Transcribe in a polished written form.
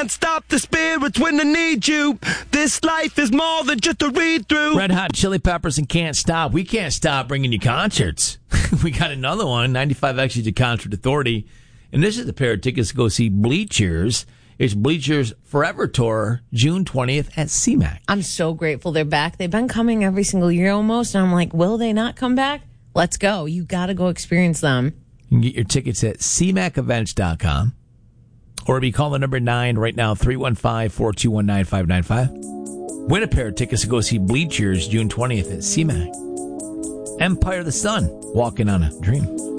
can't stop the spirits when they need you. This life is more than just a read-through. Red Hot Chili Peppers and Can't Stop. We can't stop bringing you concerts. We got another one, 95 Exits to Concert Authority. And this is a pair of tickets to go see Bleachers. It's Bleachers Forever Tour, June 20th at CMAC. I'm so grateful they're back. They've been coming every single year almost. And I'm like, will they not come back? Let's go. You got to go experience them. You can get your tickets at cmacevents.com. Or if you call the number 9 right now, 315-421-9595. Win a pair of tickets to go see Bleachers June 20th at CMAC. Empire of the Sun, Walking on a Dream.